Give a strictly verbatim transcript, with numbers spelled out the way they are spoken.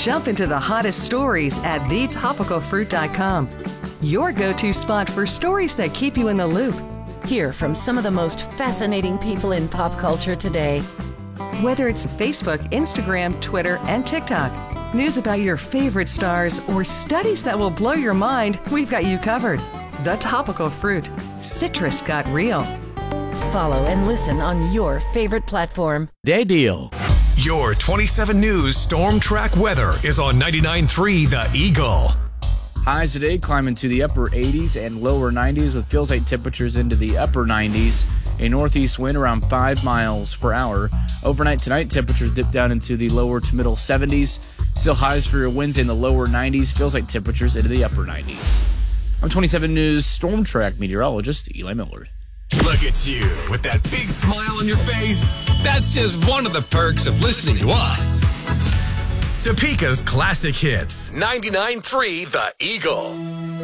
Jump into the hottest stories at the topical fruit dot com. Your go-to spot for stories that keep you in the loop. Hear from some of the most fascinating people in pop culture today. Whether it's Facebook, Instagram, Twitter, and TikTok, news about your favorite stars, or studies that will blow your mind, we've got you covered. The Topical Fruit. Citrus got real. Follow and listen on your favorite platform. Day deal. Your twenty-seven News Storm Track weather is on ninety-nine point three The Eagle. Highs today climb into the upper eighties and lower nineties with feels like temperatures into the upper nineties. A northeast wind around five miles per hour. Overnight tonight, temperatures dip down into the lower to middle seventies. Still highs for your Wednesday in the lower nineties. Feels like temperatures into the upper nineties. I'm twenty-seven News Storm Track meteorologist Eli Millard. Look at you with that big smile on your face. That's just one of the perks of listening to us. Topeka's classic hits. ninety-nine point three The Eagle.